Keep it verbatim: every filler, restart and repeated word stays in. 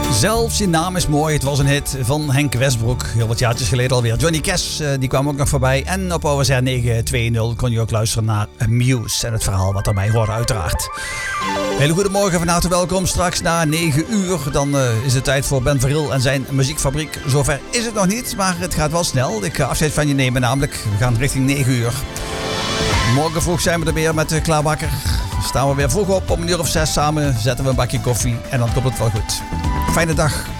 Zelfs je naam is mooi. Het was een hit van Henk Westbroek. Heel wat jaartjes geleden alweer. Johnny Cash, die kwam ook nog voorbij. En op O S R negen twintig kon je ook luisteren naar Muse. En het verhaal wat erbij hoorde uiteraard. Hele goedemorgen, van harte welkom. Straks na negen uur. Dan uh, is het tijd voor Ben Veril en zijn muziekfabriek. Zover is het nog niet, maar het gaat wel snel. Ik ga afscheid van je nemen namelijk. We gaan richting negen uur. Morgen vroeg zijn we er weer met uh, Klaarwakker. Staan we weer vroeg op om een uur of zes samen. Zetten we een bakje koffie en dan komt het wel goed. Fijne dag.